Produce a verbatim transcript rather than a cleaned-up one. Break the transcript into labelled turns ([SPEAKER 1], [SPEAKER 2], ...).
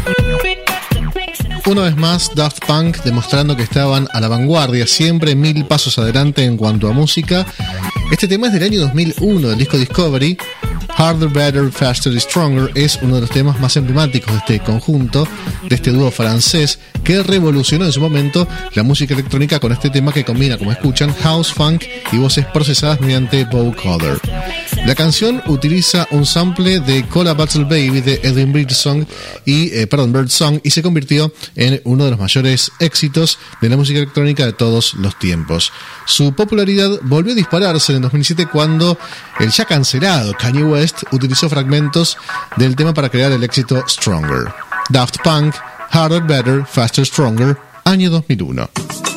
[SPEAKER 1] Una vez más, Daft Punk demostrando que estaban a la vanguardia, siempre mil pasos adelante en cuanto a música. Este tema es del año dos mil uno, del disco Discovery. Harder, Better, Faster, Stronger es uno de los temas más emblemáticos de este conjunto, de este dúo francés, que revolucionó en su momento la música electrónica con este tema que combina, como escuchan, house, funk y voces procesadas mediante vocoder. La canción utiliza un sample de Call a Battle Baby de Edwin Birdsong y, eh, perdón, Birdsong y se convirtió en uno de los mayores éxitos de la música electrónica de todos los tiempos. Su popularidad volvió a dispararse en el dos mil siete cuando el ya cancelado Kanye West utilizó fragmentos del tema para crear el éxito Stronger. Daft Punk, Harder, Better, Faster, Stronger, año dos mil uno.